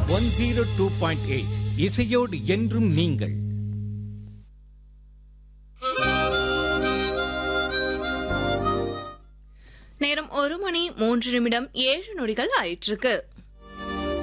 102.8 இசையோடு என்றும் நீங்கள். நேரம் 1 மணி 3 நிமிடம் 7 நொடிகள் ஆயிற்றுக்கு.